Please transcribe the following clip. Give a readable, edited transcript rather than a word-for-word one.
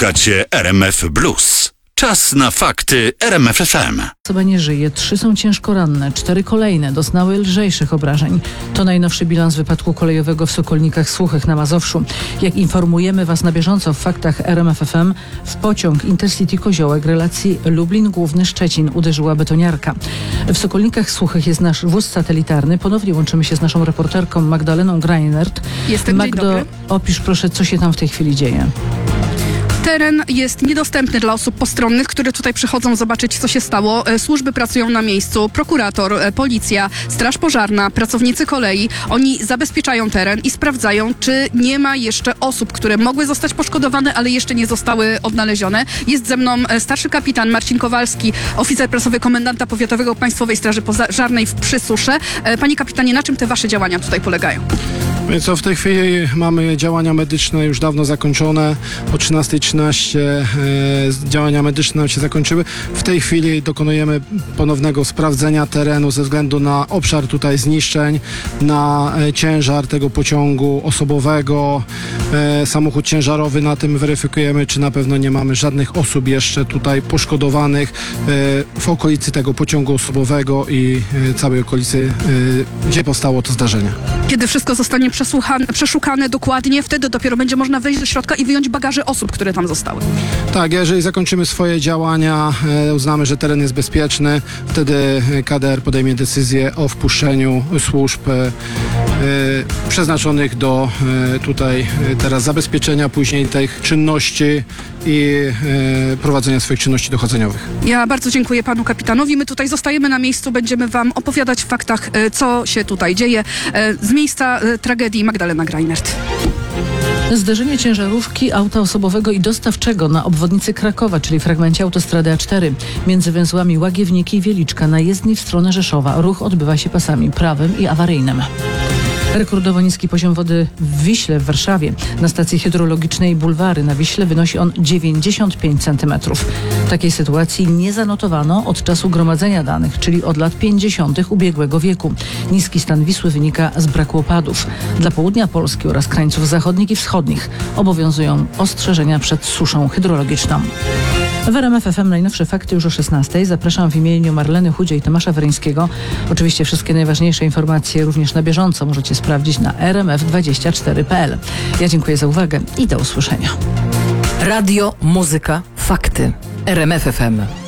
Słuchacie RMF Blues. Czas na fakty RMF FM. Osoba nie żyje, 3 są ciężko ranne, 4 kolejne doznały lżejszych obrażeń. To najnowszy bilans wypadku kolejowego w Sokolnikach Suchych na Mazowszu. Jak informujemy Was na bieżąco w faktach RMF FM, w pociąg Intercity Koziołek relacji Lublin Główny Szczecin uderzyła betoniarka. W Sokolnikach Suchych jest nasz wóz satelitarny. Ponownie łączymy się z naszą reporterką Magdaleną Greinert. Jestem, Magdo, dzień dobry. opisz proszę, co się tam w tej chwili dzieje. Teren jest niedostępny dla osób postronnych, które tutaj przychodzą zobaczyć, co się stało. Służby pracują na miejscu, prokurator, policja, straż pożarna, pracownicy kolei. Oni zabezpieczają teren i sprawdzają, czy nie ma jeszcze osób, które mogły zostać poszkodowane, ale jeszcze nie zostały odnalezione. Jest ze mną starszy kapitan Marcin Kowalski, oficer prasowy komendanta powiatowego Państwowej Straży Pożarnej w Przysusze. Panie kapitanie, na czym te wasze działania tutaj polegają? Więc w tej chwili mamy działania medyczne już dawno zakończone. O 13:13 działania medyczne się zakończyły. W tej chwili dokonujemy ponownego sprawdzenia terenu ze względu na obszar tutaj zniszczeń, na ciężar tego pociągu osobowego. Samochód ciężarowy, na tym weryfikujemy, czy na pewno nie mamy żadnych osób jeszcze tutaj poszkodowanych w okolicy tego pociągu osobowego i całej okolicy, gdzie powstało to zdarzenie. Kiedy wszystko zostanie przeszukane dokładnie, wtedy dopiero będzie można wejść do środka i wyjąć bagaże osób, które tam zostały. Tak, jeżeli zakończymy swoje działania, uznamy, że teren jest bezpieczny, wtedy KDR podejmie decyzję o wpuszczeniu służb przeznaczonych do tutaj teraz zabezpieczenia później tych czynności i prowadzenia swoich czynności dochodzeniowych. Ja bardzo dziękuję panu kapitanowi. My tutaj zostajemy na miejscu, będziemy wam opowiadać w faktach, co się tutaj dzieje. Z miejsca tragedii Magdalena Greinert. Zderzenie ciężarówki, auta osobowego i dostawczego na obwodnicy Krakowa, czyli fragmencie autostrady A4. Między węzłami Łagiewniki i Wieliczka na jezdni w stronę Rzeszowa. Ruch odbywa się pasami prawym i awaryjnym. Rekordowo niski poziom wody w Wiśle w Warszawie. Na stacji hydrologicznej Bulwary na Wiśle wynosi on 95 cm. Takiej sytuacji nie zanotowano od czasu gromadzenia danych, czyli od lat 50. ubiegłego wieku. Niski stan Wisły wynika z braku opadów. Dla południa Polski oraz krańców zachodnich i wschodnich obowiązują ostrzeżenia przed suszą hydrologiczną. W RMF FM najnowsze fakty już o 16:00. Zapraszam w imieniu Marleny Chudzie i Tomasza Weryńskiego. Oczywiście wszystkie najważniejsze informacje również na bieżąco możecie sprawdzić na rmf24.pl. Ja dziękuję za uwagę i do usłyszenia. Radio, muzyka, fakty. RMF FM.